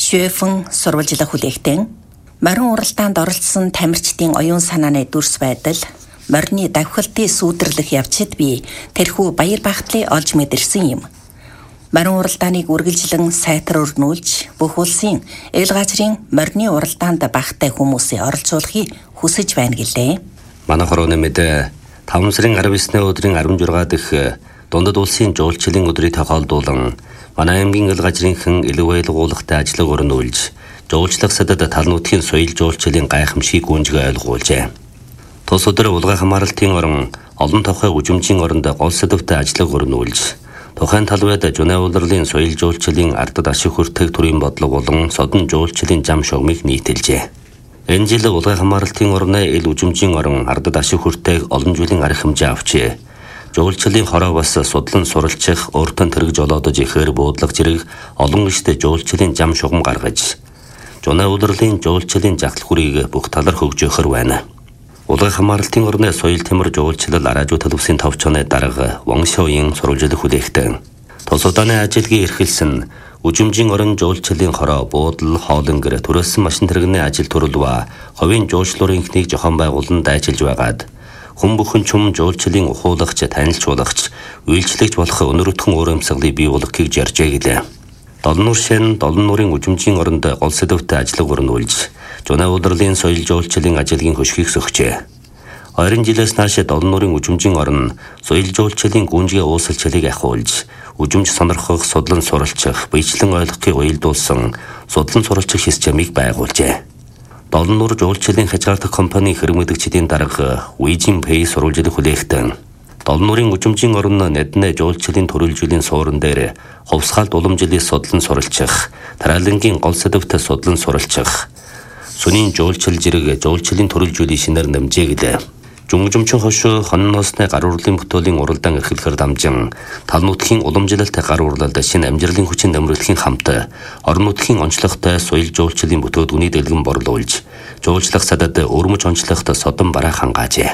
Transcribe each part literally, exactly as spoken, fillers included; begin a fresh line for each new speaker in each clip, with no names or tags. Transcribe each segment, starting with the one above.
Швефэн сурвалжлах хүлээгтэн морин уралдаанд оролцсон тамирчдын оюун санааны дүрс байдал, морины давхилтын сүйдэрлэх явцад би тэрхүү баяр багтлыг олж мэдэрсэн юм. Морин уралдааныг үргэлжлэн сайтар өрнүүлж, бүх улсын эл газрын морины уралдаанд багтай хүмүүсийг оролцуулахыг хүсэж байна гэлээ.
Манай хорооны мэдээ таван сарын арав есний өдрийн арван жургаа дэх дундад улсын жуулчлалын өдрийг тохиолдуулан манай аймгийн эл газрынхан элэг байлгуулахтай ажлыг өрнүүлж, жуулчлах садад талнуудын соёл жуулчлалын гайхамшиг гүнжгээ ойлгуулжээ. Тус өдөр улгай хамааралтын орон олон тохой үжимжийн оронд гол садвтай ажлыг өрнүүлж, тухайн талбайд Жунаа улирлын соёл жуулчлалын ардад ашиг хүртэх төрийн бодлого болон содон жуулчлалын зам шугамыг нийтэлжээ. Энэ жил улгай хамааралтын орны эл үжимжийн орон ардад ашиг хүртэх олон жилийн арга хэмжээ авчээ. Жуулчлалын хороо бас судлан суралцах, өөртөө тэрэг жолоодож ихээр буудлага зэрэг олон гиштэй жуулчлалын зам шугам гаргаж, Жунаа улирлын жуулчлалын жагтал хүрийг бүх талаар хөгжөөхөр байна. Улгай хамааралтын орны соёл тэмэр жуулчлал араажуудад үсийн товчооны дарга Воншогийн сурвалжлах хүлээгтэн тус удааны ажилгийн эрхэлсэн үжимжийн орон жуулчлалын хороо буудал хоолонгэр төрөөсөн машин тэрэгний ажил төрөлва ховын жуулчлалын ихнийг зохион байгуулан дайчилж байгаад хүн бүхэн чум жуулчлалын ухуулагч, танилцуулагч, үйлчлэгч болох өнөрөдхөн урамсгалыг бий болгохыг зоржээ гэлээ. Долон нуур шин долон нуурын үжимжийн оронд гол сэдвтэй ажлыг өрнүүлж, Жунаа улирлын соёл жуулчлалын ажилгийн хөшгийг сөхжээ. Ойрын жилээс нааш долон нуурын үжимжийн орон соёл жуулчлалын гүнжгээ уусалчлалыг ахиулж, үжимж сонирхох, судлан суралцах, биечлэн ойлгохыг уялдуулсан судлан суралцах системийг байгуулжээ. Долон нуур жуулчлалын хязгаарлах компани хэрэгмэдэгчдийн дарга Уижин Пэй сурвалжлах хүлээгтэн долон нуурын үжимжийн орон нэднэ жуулчлалын төрөлжүүлэн суурин дээр хувьсгаалт уламжлалыг судлан суралцах, тараалангийн гол сэдвтэй судлан суралцах, сүнийн жуулчлал зэрэг жуулчлалын төрөлжүүлийг шинээр нэмжээ. Жунгжумчин хошуу хонон ноосны гар урлын бүтээлийн уралдаан эрхлэхээр дамжин тал нутгийн уламжлалтай гар урлалд шинэ амжилтын хүчин нэмэгдэхийн хамт орон нутгийн онцлогтой соёл жуулчлалын бүтээдгүний дэлгэн борлуулж, жуулчлах садад өрмөж онцлогт содон бараа хангаажээ.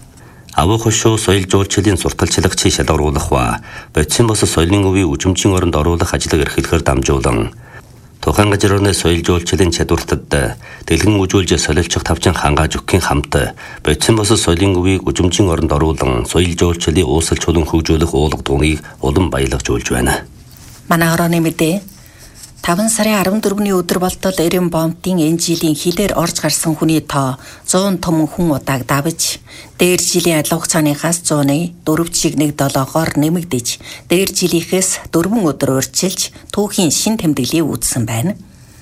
Аваа хошуу соёл жуулчлалын сурталчлагчийг шалгаруулах ба бодисын бос соёлын өвийг үжимжийн оронд оруулах ажлыг эрхлэхээр дамжуулан тухайн газрын соёл жуулчлалын чадвартад дэлгэн үжүүлж солилцох тавчин хангааж өгөхийн хамт бодисын бос соёлын өвийг үжимжийн оронд оруулан соёл жуулчлалыг уусалж чулуун хөгжүүлэх уулга дууныг улам баялагжуулж байна.
Манай хорооны мэдээ таван сарын арван дөрөвний өдөр болтол Эрен Бомтын энэ жилийн хилээр орж гарсан хүний тоо зуун том хүн удааг давж, дээр жилийн адилхан хугацааныхаас зууны дөрөв чиг нэг долоогоор нэмэгдэж, дээр жилийнхээс дөрвөн өдөр урьдчилж түүхийн шин тэмдэглэлийг үүссэн байна.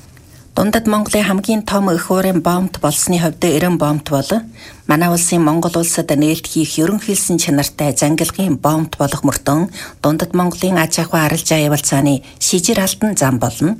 Дундад Монголын хамгийн том их уурын бомт болсны хувьд Эрен Бомт бол манай улсын Монгол улсад нээлт хийх ерөнхийлсөн чанартай зангилгын бомт болох мөртөө дундад Монголын аж ахуй арилжаа явуулцааны шижир алтан зам болно.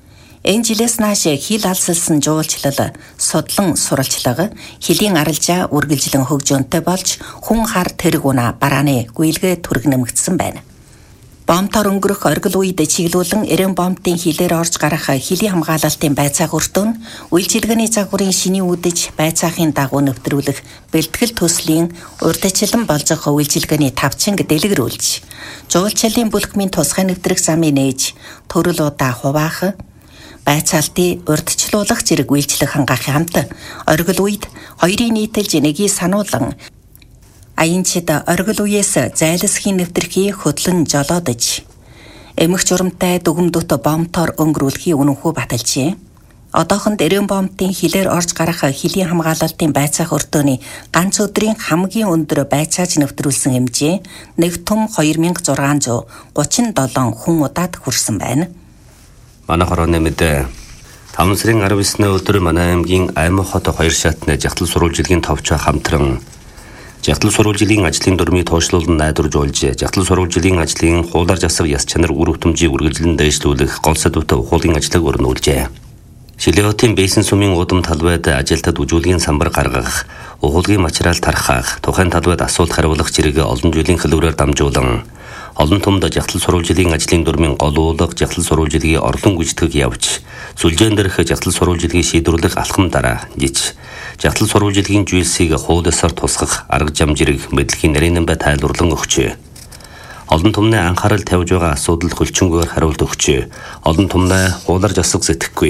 Энэ жилээс нааш хил алсалсан жуулчлал, судлан суралчлага, хилийн арилжаа үргэлжлэн хөгжөөнтэй болж хүн хар тэрэг уна барааны гүйлгээ түрэг нэмэгдсэн байна. Бомтоор өнгөрөх оргил үед чиглүүлэн Эрен Бомтын хилээр орж гарах хилийн хамгаалалтын байцаах өртөө нь үйлчилгээний загварын шиний үдэж байцаахын дагуу нэвтрүүлэх бэлтгэл төслийн урьдчилан болжох үйлчилгээний тавчинг дэлгэрүүлж, жуулчлалын бүлхмийн тусгай нэвтрэх замыг нээж, төрөл удаа хуваах, байцаалтыг урьдчилуулах зэрэг үйлчлэх хангаахын хамт оргил үед хоёрын нийтэлж нэгийг сануулan аянчид оргил үеэс зайлсхийн нэвтрхийг хөдлөн жолоодож, эмх журамтай дүгмдүт бомтоор өнгөрүүлэхийг үнэнхүү баталжээ. Одоохонд Эрен Бомтын хилээр орж гарах хилийн хамгаалалтын байцаах өртөөний ганц өдрийн хамгийн өндөр байцааж нэвтрүүлсэн хэмжээ нэг том хоёр мянга зургаан зуун гучин долоон хүн удаад хүрсэн байна.
Манай хорооны мэдээ таван сарын арав есний өдөр манай аймгийн Аймаг хот хоёр шатны жагтал сурвалжлагын товчоо хамтран жагтал сурвалжлагын ажлын дурмыг тоошлуулан найдваржуулж, жагтал сурвалжлагын ажлын хуулаар засаг яс чанар үр хөтөмжийг үргэлжлэн дэвшлүүлэх гол сэдвтэй ухуулын ажлыг өрнүүлжээ. Шилэотын бейсэн сумын удам талбайд ажилтад үжүүлгийн самбар гаргах, ухуулгын материал тархах, тухайн талбайд асуулт хариулах зэрэг олон жилийн хэлбэрээр дамжуулан олон томд жагтал сурвалжлагын ажлын дурмын гол уулга жагтал сурвалжлагын орлон гүйцэтгэх явж, сүлжээн дээрх жагтал сурвалжлагын шийдвэрлэх алхам дараа жиж, жагтал сурвалжлагын жүйсийг хуудасаар тусгах арга зам зэрэг мэдлэгийн нарийн бай тайлбарлан өгчээ. Олон томны анхаарал тавьж байгаа асуудал хөлчөнгөөр хариулт өгчээ. Олон томны хуулаар засаг сэтгэхгүй